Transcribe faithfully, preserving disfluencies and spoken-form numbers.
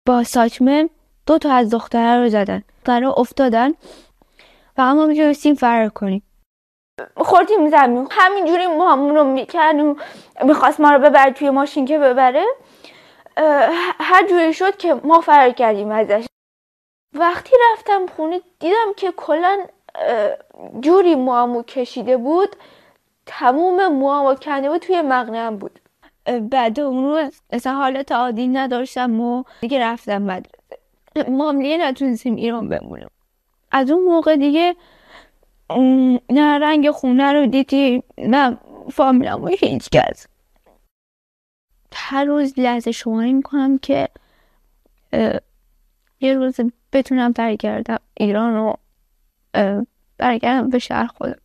با ساچمه دو تا از دختره رو زدن، دختره افتادن و ما میتونستیم فرار کنیم. خوردیم زمین، همینجوری ما همون رو میکردیم، میخواست ما رو ببره توی ماشین که ببره، هر جوری شد که ما فرار کردیم ازش. وقتی رفتم خونه دیدم که کلا جوری موامو کشیده بود، تموم موامو کنده بود، توی مغنم بود. بعد اون رو اصلا حالت عادی نداشتم و دیگه رفتم مدرسه. ما دیگه نتونستیم ایران بمونیم. از اون موقع دیگه نه رنگ خونه رو دیدی نه فامیلمو هیچ کس. هر روز لحظه شماری میکنم که یه روز بتونم برگردم ایران و برگردم به شهر خودم.